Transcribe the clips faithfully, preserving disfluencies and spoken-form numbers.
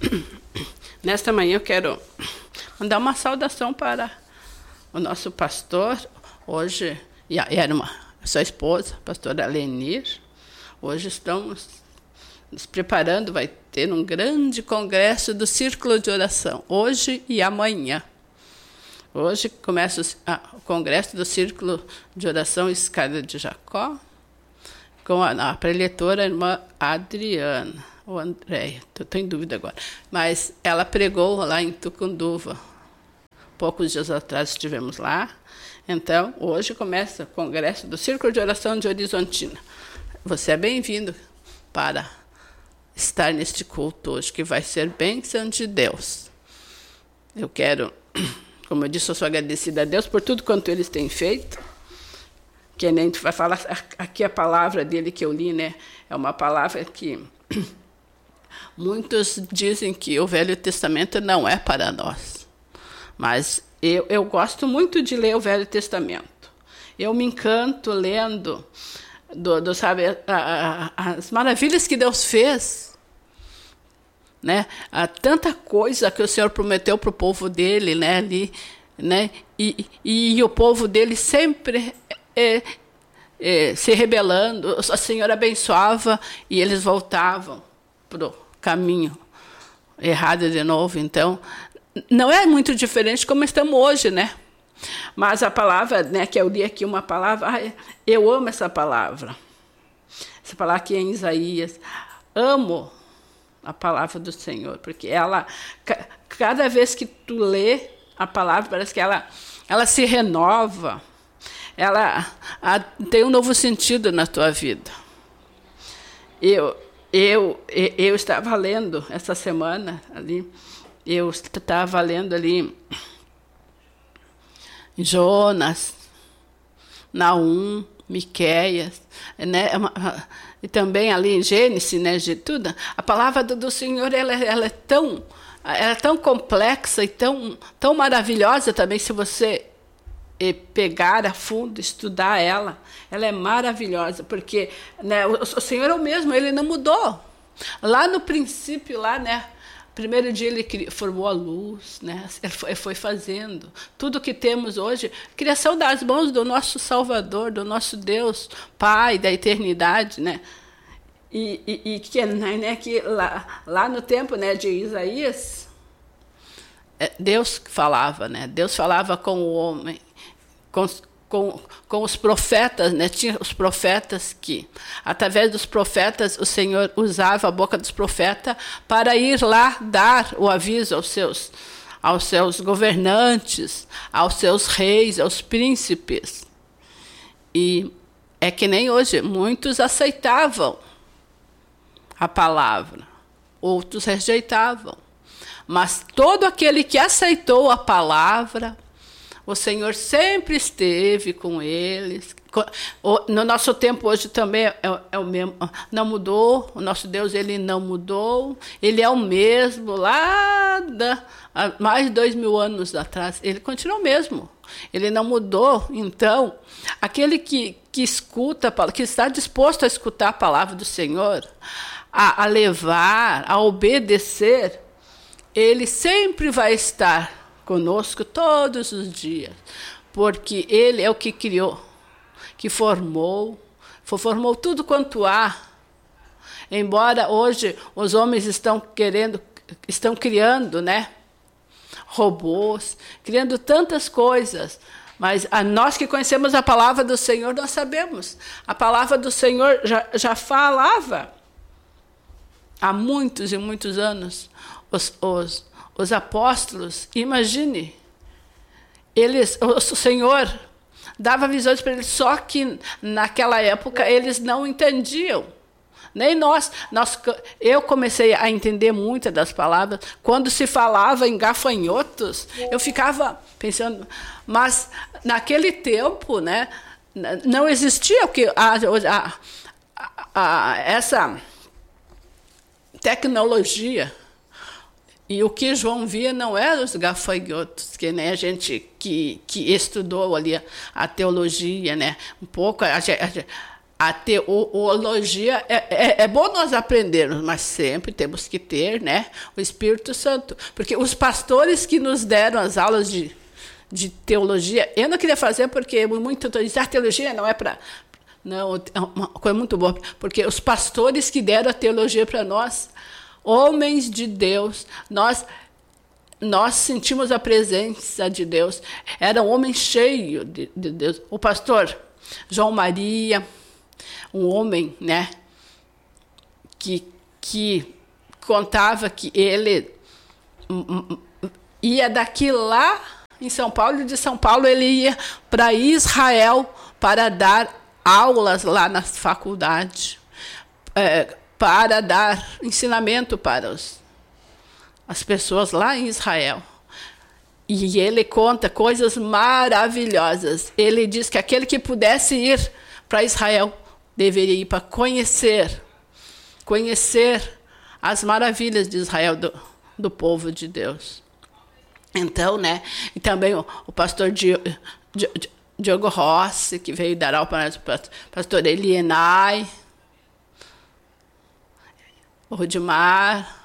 Nesta manhã eu quero mandar uma saudação para o nosso pastor, hoje, e a irmã, sua esposa, a pastora Lenir. Hoje estamos nos preparando, vai ter um grande congresso do Círculo de Oração, hoje e amanhã. Hoje começa o, ah, o congresso do Círculo de Oração Escada de Jacó, com a, a preletora, a irmã Adriana, ou Andréia, estou em dúvida agora. Mas ela pregou lá em Tucunduva. Poucos dias atrás estivemos lá. Então, hoje começa o congresso do Círculo de Oração de Horizontina. Você é bem-vindo para estar neste culto hoje, que vai ser bênção de Deus. Eu quero, como eu disse, eu sou agradecida a Deus por tudo quanto eles têm feito. Que nem tu vai falar aqui a palavra dele que eu li, né? É uma palavra que muitos dizem que o Velho Testamento não é para nós. Mas eu, eu gosto muito de ler o Velho Testamento. Eu me encanto lendo do, do, sabe, a, a, as maravilhas que Deus fez. Né? Há tanta coisa que o Senhor prometeu para o povo dele, né? Ali, né? E, e, e o povo dele sempre... É, é, se rebelando, o Senhor abençoava e eles voltavam para o caminho errado de novo. Então, não é muito diferente como estamos hoje, né? Mas a palavra, né, que eu li aqui uma palavra, ai, eu amo essa palavra. Essa palavra aqui é em Isaías. Amo a palavra do Senhor, porque ela, cada vez que tu lê a palavra, parece que ela, ela se renova. Ela a, tem um novo sentido na tua vida. Eu, eu, eu estava lendo essa semana ali, eu estava lendo ali Jonas, Naum, Miqueias, né? E também ali em Gênesis, né? De tudo. A palavra do, do Senhor ela, ela é tão, ela é tão complexa e tão, tão maravilhosa também, se você e pegar a fundo, estudar ela, ela é maravilhosa, porque, né, o, o Senhor é o mesmo, ele não mudou. Lá no princípio, lá, né, primeiro dia ele criou, formou a luz, né, ele foi, foi fazendo tudo que temos hoje, criação das mãos do nosso Salvador, do nosso Deus, Pai da eternidade, né, e, e, e que, né, que lá, lá no tempo, né, de Isaías, Deus falava, né, Deus falava com o homem, Com, com, com os profetas, né? Tinha os profetas que, através dos profetas, o Senhor usava a boca dos profetas para ir lá dar o aviso aos seus, aos seus governantes, aos seus reis, aos príncipes. E é que nem hoje, muitos aceitavam a palavra, outros rejeitavam. Mas todo aquele que aceitou a palavra, o Senhor sempre esteve com eles. No nosso tempo hoje também é, é o mesmo. Não mudou. O nosso Deus ele não mudou. Ele é o mesmo lá da, há mais de dois mil anos atrás. Ele continua o mesmo. Ele não mudou. Então, aquele que, que escuta, que está disposto a escutar a palavra do Senhor, a, a levar, a obedecer, ele sempre vai estar conosco todos os dias, porque ele é o que criou, que formou, formou tudo quanto há. Embora hoje os homens estão querendo, estão criando, né, robôs, criando tantas coisas, mas a nós que conhecemos a palavra do Senhor, nós sabemos. A palavra do Senhor já, já falava há muitos e muitos anos. Os, os Os apóstolos, imagine, eles, o Senhor dava visões para eles, só que naquela época eles não entendiam. Nem nós, nós. Eu comecei a entender muitas das palavras. Quando se falava em gafanhotos, eu ficava pensando, mas naquele tempo, né, não existia o que a, a, a, essa tecnologia. E o que João via não eram os gafanhotos, que nem a gente que, que estudou ali a, a teologia, né? Um pouco, a, a, A teologia é, é, é bom nós aprendermos, mas sempre temos que ter, né, o Espírito Santo. Porque os pastores que nos deram as aulas de, de teologia, eu não queria fazer porque muito dizem, a teologia não é para... Não, é uma coisa muito boa, porque os pastores que deram a teologia para nós, homens de Deus, nós... Nós sentimos a presença de Deus. Era um homem cheio de, de Deus. O pastor João Maria, um homem, né, que, que contava que ele ia daqui lá em São Paulo, e de São Paulo ele ia para Israel para dar aulas lá na faculdade, é, para dar ensinamento para os as pessoas lá em Israel. E ele conta coisas maravilhosas. Ele diz que aquele que pudesse ir para Israel deveria ir para conhecer, conhecer as maravilhas de Israel, do, do povo de Deus. Então, né, e também o, o pastor Diogo, Diogo Rossi, que veio dar aula para o pastor Elienay, o Rudimar,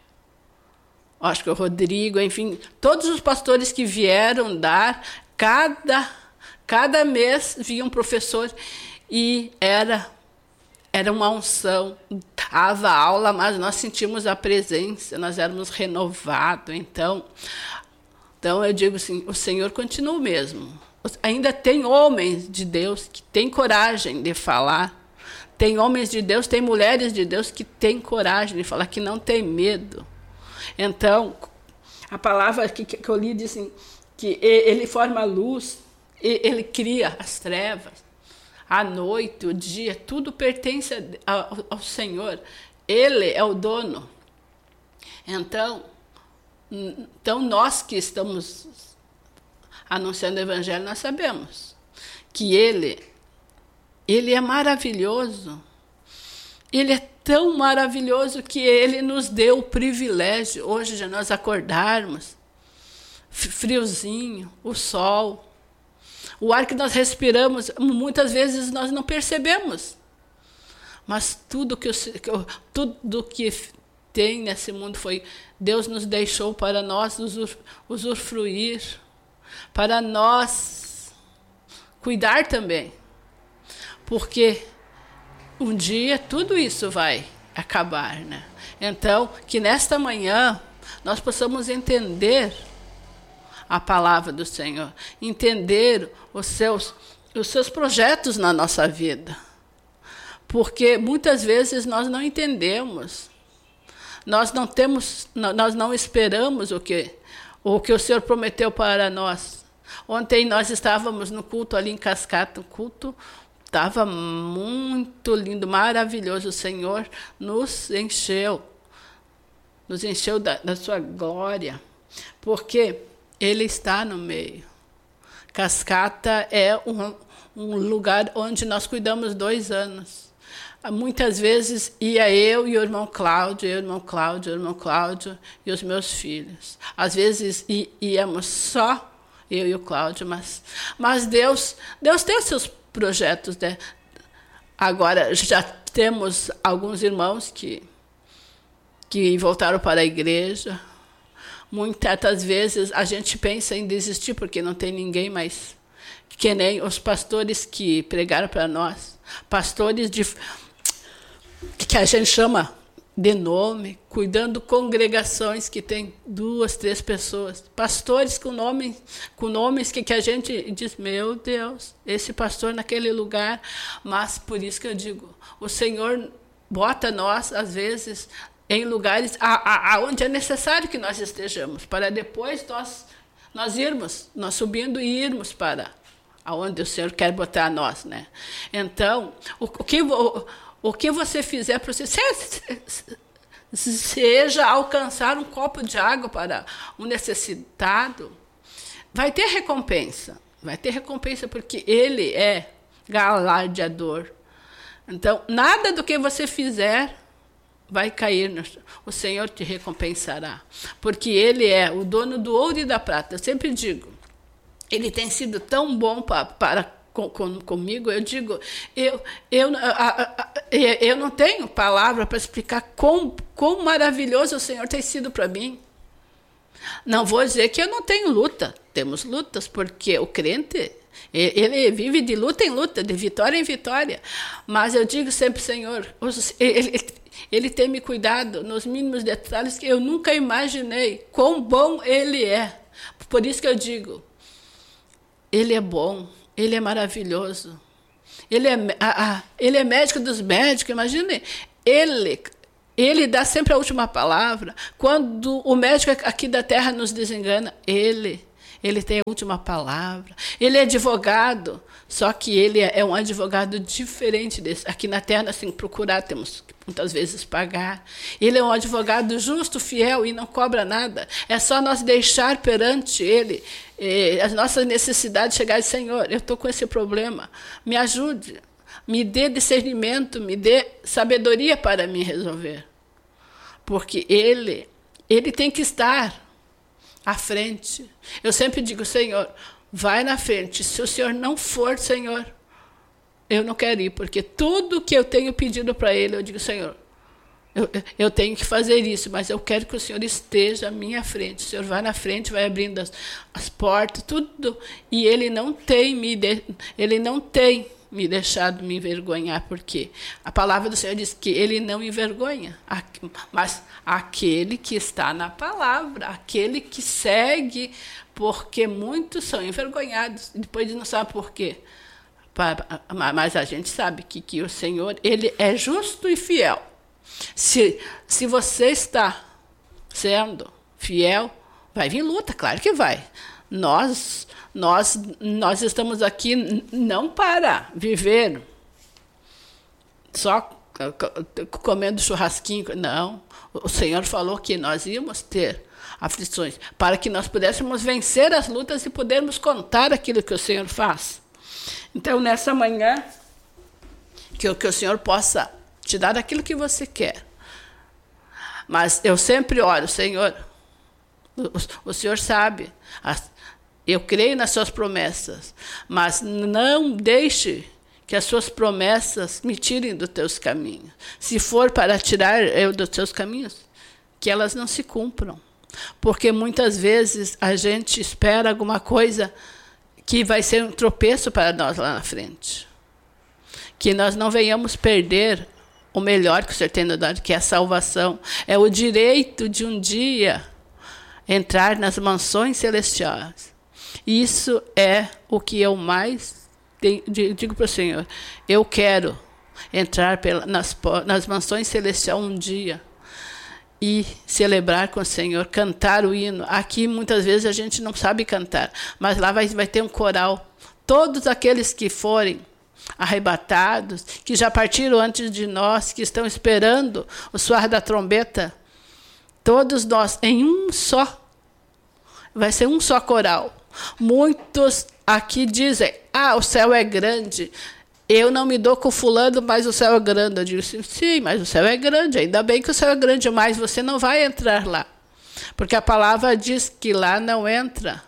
acho que o Rodrigo, enfim, todos os pastores que vieram dar, cada, cada mês vinha um professor e era, era uma unção, dava aula, mas nós sentimos a presença, nós éramos renovados. Então, então eu digo assim, o Senhor continua o mesmo. Ainda tem homens de Deus que têm coragem de falar, tem homens de Deus, tem mulheres de Deus que têm coragem de falar, que não tem medo. Então, a palavra que, que eu li diz assim, que ele forma a luz, ele cria as trevas, a noite, o dia, tudo pertence ao, ao Senhor. Ele é o dono. Então, então, nós que estamos anunciando o Evangelho, nós sabemos que ele, ele é maravilhoso. Ele é tão maravilhoso que ele nos deu o privilégio hoje de nós acordarmos, friozinho, o sol, o ar que nós respiramos, muitas vezes nós não percebemos. Mas tudo que, tudo que tem nesse mundo foi, Deus nos deixou para nós usufruir, para nós cuidar também. Porque um dia tudo isso vai acabar, né? Então, que nesta manhã nós possamos entender a palavra do Senhor, entender os seus, os seus projetos na nossa vida. Porque muitas vezes nós não entendemos, nós não temos, nós não esperamos o que, o que o Senhor prometeu para nós. Ontem nós estávamos no culto ali em Cascata, um culto estava muito lindo, maravilhoso. O Senhor nos encheu, nos encheu da, da sua glória, porque Ele está no meio. Cascata é um, um lugar onde nós cuidamos dois anos. Muitas vezes ia eu e o irmão Cláudio, eu, o irmão Cláudio, o irmão Cláudio e os meus filhos. Às vezes íamos só eu e o Cláudio, mas, mas Deus, Deus tem os seus projetos, né? Agora já temos alguns irmãos que, que voltaram para a igreja. Muitas vezes a gente pensa em desistir porque não tem ninguém mais, que nem os pastores que pregaram para nós, pastores de, que a gente chama de nome, cuidando congregações que tem duas, três pessoas, pastores com nomes, com nomes que, que a gente diz, meu Deus, esse pastor naquele lugar. Mas por isso que eu digo, o Senhor bota nós, às vezes, em lugares aonde é necessário que nós estejamos, para depois nós, nós irmos, nós subindo e irmos para aonde o Senhor quer botar nós, né? Então, o, o que... O, O que você fizer para você, seja alcançar um copo de água para um necessitado, vai ter recompensa. Vai ter recompensa porque Ele é galardeador. Então, nada do que você fizer vai cair. No, o Senhor te recompensará. Porque Ele é o dono do ouro e da prata. Eu sempre digo, Ele tem sido tão bom para, para com, com, comigo, eu digo, eu, eu, a, a, eu não tenho palavra para explicar quão, quão maravilhoso o Senhor tem sido para mim. Não vou dizer que eu não tenho luta. Temos lutas, porque o crente, ele vive de luta em luta, de vitória em vitória. Mas eu digo sempre, Senhor, ele, ele tem me cuidado nos mínimos detalhes que eu nunca imaginei quão bom Ele é. Por isso que eu digo, Ele é bom, Ele é maravilhoso. Ele é, a, a, ele é médico dos médicos, imagine, Ele... Ele dá sempre a última palavra. Quando o médico aqui da terra nos desengana, ele, ele tem a última palavra. Ele é advogado, só que ele é um advogado diferente desse. Aqui na terra, nós temos que procurar, temos que muitas vezes pagar. Ele é um advogado justo, fiel e não cobra nada. É só nós deixar perante ele eh, as nossas necessidades, chegar e dizer, Senhor, eu estou com esse problema, me ajude. Me dê discernimento, me dê sabedoria para me resolver. Porque ele, ele tem que estar à frente. Eu sempre digo, Senhor, vai na frente. Se o Senhor não for, Senhor, eu não quero ir. Porque tudo que eu tenho pedido para Ele, eu digo, Senhor, eu, eu tenho que fazer isso, mas eu quero que o Senhor esteja à minha frente. O Senhor vai na frente, vai abrindo as, as portas, tudo. E Ele não tem me, de, ele não tem me deixado me envergonhar, porque a palavra do Senhor diz que Ele não envergonha, mas aquele que está na palavra, aquele que segue, porque muitos são envergonhados, e depois não sabe por quê. Mas a gente sabe que, que o Senhor, Ele é justo e fiel. Se, se você está sendo fiel, vai vir luta, claro que vai. Nós, nós, nós estamos aqui não para viver só comendo churrasquinho, não. O Senhor falou que nós íamos ter aflições, para que nós pudéssemos vencer as lutas e podermos contar aquilo que o Senhor faz. Então, nessa manhã, que, que o Senhor possa te dar aquilo que você quer. Mas eu sempre oro, Senhor, o, o Senhor sabe, as, eu creio nas suas promessas, mas não deixe que as suas promessas me tirem dos teus caminhos. Se for para tirar eu dos teus caminhos, que elas não se cumpram. Porque muitas vezes a gente espera alguma coisa que vai ser um tropeço para nós lá na frente. Que nós não venhamos perder o melhor que o Senhor tem nos dado, que é a salvação. É o direito de um dia entrar nas mansões celestiais. Isso é o que eu mais tenho, digo para o Senhor. Eu quero entrar pela, nas, nas mansões celestiais um dia e celebrar com o Senhor, cantar o hino. Aqui, muitas vezes, a gente não sabe cantar, mas lá vai, vai ter um coral. Todos aqueles que forem arrebatados, que já partiram antes de nós, que estão esperando o soar da trombeta, todos nós, em um só, vai ser um só coral. Muitos aqui dizem, ah, o céu é grande, eu não me dou com fulano, mas o céu é grande. Eu digo assim, sim, mas o céu é grande, ainda bem que o céu é grande, mas você não vai entrar lá. Porque a palavra diz que lá não entra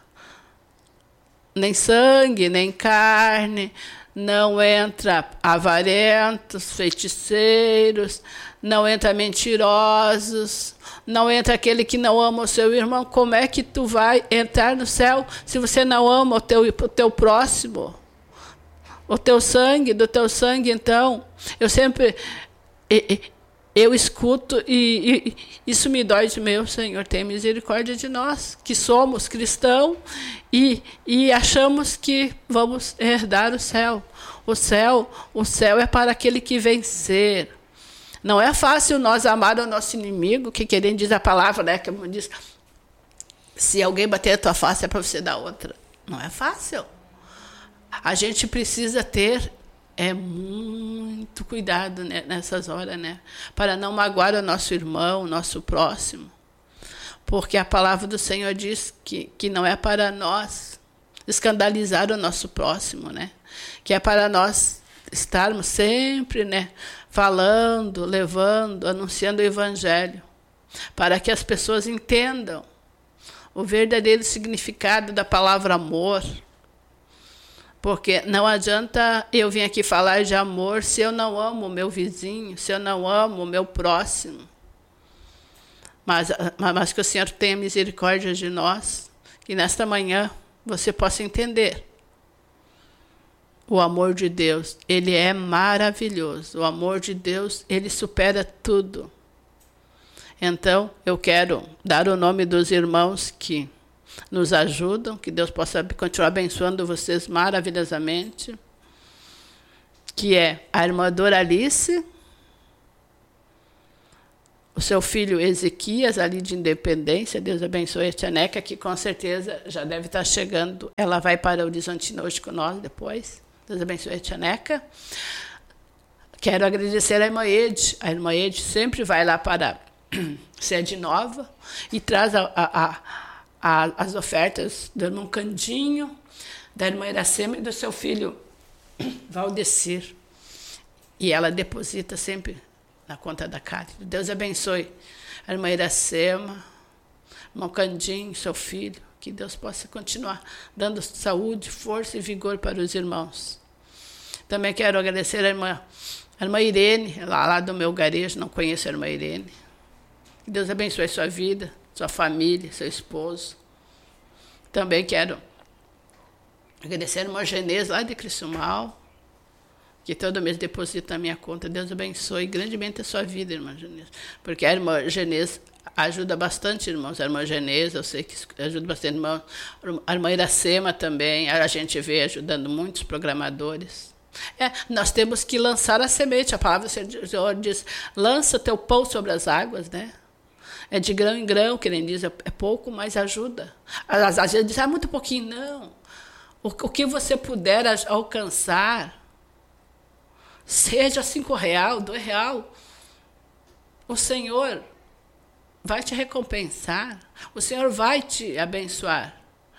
nem sangue, nem carne, não entra avarentos, feiticeiros, não entra mentirosos, não entra aquele que não ama o seu irmão. Como é que tu vai entrar no céu se você não ama o teu, o teu próximo? O teu sangue, do teu sangue, então, eu sempre, eu escuto e, e isso me dói de meu Senhor, tem misericórdia de nós, que somos cristãos e, e achamos que vamos herdar o céu. O céu, o céu é para aquele que vencer. Não é fácil nós amar o nosso inimigo, que querendo diz a palavra, né, que diz, se alguém bater a tua face é para você dar outra. Não é fácil. A gente precisa ter é muito cuidado, né, nessas horas, né, para não magoar o nosso irmão, o nosso próximo. Porque a palavra do Senhor diz que, que não é para nós escandalizar o nosso próximo, né, que é para nós estarmos sempre, né, falando, levando, anunciando o Evangelho, para que as pessoas entendam o verdadeiro significado da palavra amor. Porque não adianta eu vir aqui falar de amor se eu não amo o meu vizinho, se eu não amo o meu próximo. Mas, mas que o Senhor tenha misericórdia de nós, que nesta manhã você possa entender. O amor de Deus, ele é maravilhoso. O amor de Deus, ele supera tudo. Então, eu quero dar o nome dos irmãos que nos ajudam, que Deus possa continuar abençoando vocês maravilhosamente, que é a irmã Doralice, o seu filho Ezequias, ali de Independência, Deus abençoe a tia Neca, que com certeza já deve estar chegando, ela vai para Horizontina hoje com nós depois, Deus abençoe a tia Neca. Quero agradecer a irmã Ede, a irmã Ede sempre vai lá para Sede Nova e traz a, a, a A, as ofertas do irmão Candinho, da irmã Iracema e do seu filho Valdecir. E ela deposita sempre na conta da Cárie. Deus abençoe a irmã Iracema, irmão Candinho, seu filho. Que Deus possa continuar dando saúde, força e vigor para os irmãos. Também quero agradecer a irmã, a irmã Irene, lá, lá do meu garejo, não conheço a irmã Irene. Que Deus abençoe a sua vida, sua família, seu esposo. Também quero agradecer a irmã Genese, lá de Criciúmal, que todo mês deposita na minha conta. Deus abençoe grandemente a sua vida, irmã Genese. Porque a irmã Genese ajuda bastante, irmãos. A irmã Genese, eu sei que ajuda bastante, irmão. A irmã Iracema também, a gente vê ajudando muitos programadores. É, nós temos que lançar a semente. A palavra do Senhor diz, lança teu pão sobre as águas, né? É de grão em grão, que nem diz, é pouco, mas ajuda. Às vezes diz, ah, muito pouquinho. Não. O, o que você puder alcançar, seja cinco real, dois real, o Senhor vai te recompensar. O Senhor vai te abençoar.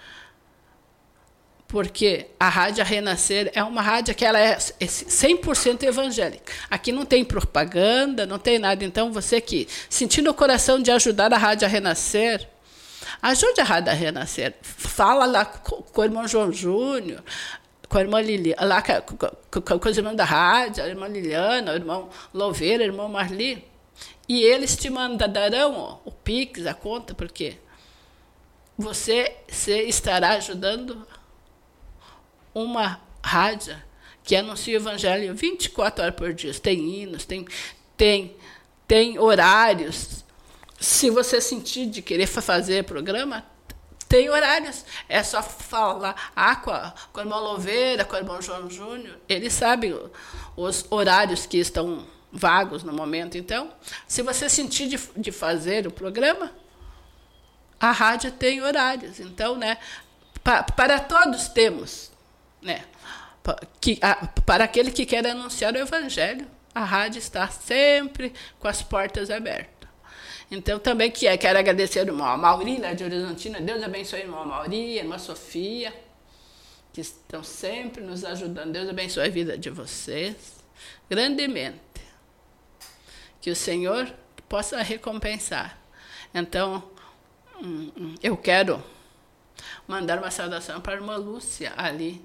Porque a Rádio Renascer é uma rádio que ela é cem por cento evangélica. Aqui não tem propaganda, não tem nada. Então, você que sentir no coração de ajudar a Rádio Renascer, ajude a Rádio Renascer. Fala lá com, com o irmão João Júnior, com a irmã Liliana, lá com, com, com os irmãos da rádio, a irmã Liliana, o irmão Louveira, o irmão Marli. E eles te mandarão ó, o Pix, a conta, porque você, você estará ajudando uma rádio que anuncia o evangelho vinte e quatro horas por dia. Tem hinos, tem, tem, tem horários. Se você sentir de querer fazer programa, tem horários. É só falar ah, com, a, com o irmão Louveira, com o irmão João Júnior. Eles sabem os horários que estão vagos no momento. Então, se você sentir de, de fazer o programa, a rádio tem horários. Então, né, pa, para todos temos. Né? Que, a, para aquele que quer anunciar o evangelho, a rádio está sempre com as portas abertas. Então, também que, quero agradecer ao irmão Mauri, lá de Horizontina. Deus abençoe a irmã Mauri, a irmã Sofia, que estão sempre nos ajudando. Deus abençoe a vida de vocês grandemente. Que o Senhor possa recompensar. Então, eu quero mandar uma saudação para a irmã Lúcia, ali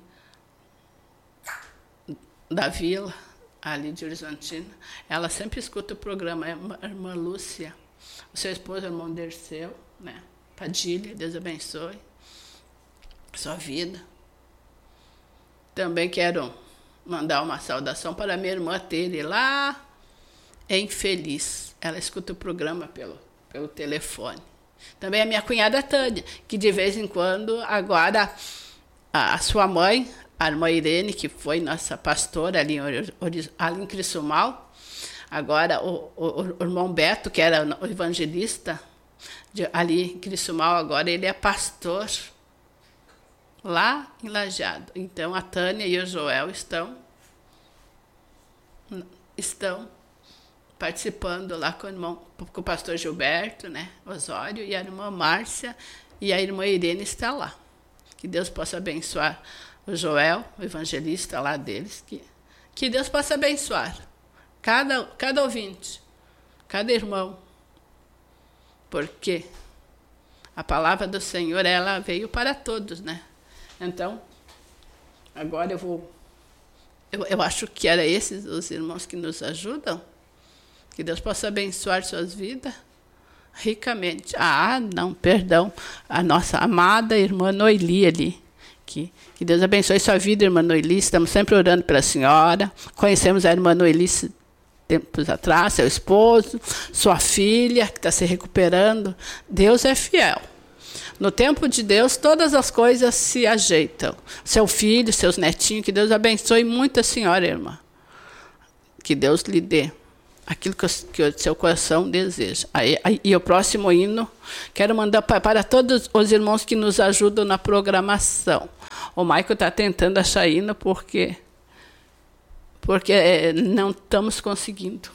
da vila, ali de Horizontina. Ela sempre escuta o programa, a irmã Lúcia. O seu esposo, o irmão Derceu, né? Padilha, Deus abençoe sua vida. Também quero mandar uma saudação para a minha irmã Tere, lá em Feliz. Ela escuta o programa pelo, pelo telefone. Também a minha cunhada Tânia, que de vez em quando, agora, a, a sua mãe, a irmã Irene, que foi nossa pastora ali em, ali em Criciúmal, agora o, o, o irmão Beto, que era o evangelista de, ali em Criciúmal, agora ele é pastor lá em Lajeado. Então a Tânia e o Joel estão, estão participando lá com o irmão, com o pastor Gilberto, né, Osório, e a irmã Márcia, e a irmã Irene está lá. Que Deus possa abençoar o Joel, o evangelista lá deles, que, que Deus possa abençoar cada, cada ouvinte, cada irmão, porque a palavra do Senhor, ela veio para todos, né? Então, Agora eu vou... Eu, eu acho que era esses os irmãos que nos ajudam. Que Deus possa abençoar suas vidas ricamente. Ah, não, perdão. A nossa amada irmã Noeli ali. Que, que Deus abençoe sua vida, irmã Noeli. Estamos sempre orando pela senhora. Conhecemos a irmã Noeli tempos atrás, seu esposo, sua filha, que está se recuperando. Deus é fiel. No tempo de Deus, todas as coisas se ajeitam. Seu filho, seus netinhos, que Deus abençoe muito a senhora, irmã. Que Deus lhe dê aquilo que o, que o seu coração deseja. Aí, aí, e o próximo hino, quero mandar para, para todos os irmãos que nos ajudam na programação. O Michael está tentando achar hino porque, porque é, não estamos conseguindo.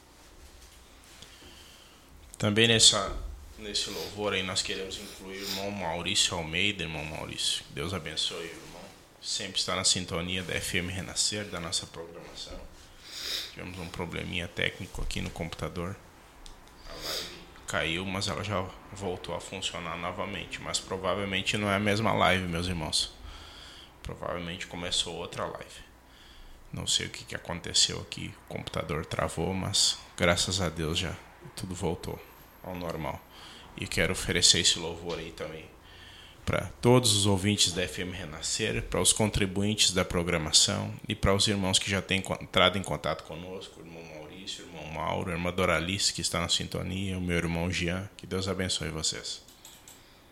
Também nessa, nesse louvor aí nós queremos incluir o irmão Maurício Almeida. Irmão Maurício, Deus abençoe o irmão. Sempre está na sintonia da F M Renascer, da nossa programação. Tivemos um probleminha técnico aqui no computador. A live caiu, mas ela já voltou a funcionar novamente. Mas provavelmente não é a mesma live, meus irmãos. Provavelmente começou outra live. Não sei o que, que aconteceu aqui. O computador travou, mas graças a Deus já tudo voltou ao normal. E quero oferecer esse louvor aí também para todos os ouvintes da F M Renascer, para os contribuintes da programação e para os irmãos que já têm entrado em contato conosco, o irmão Maurício, o irmão Mauro, a irmã Doralice, que está na sintonia, o meu irmão Jean. Que Deus abençoe vocês.